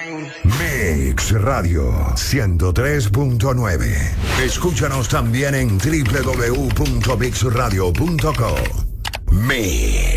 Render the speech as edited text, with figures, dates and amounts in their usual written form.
Mix Radio 103.9. Escúchanos también en www.mixradio.co. Mix.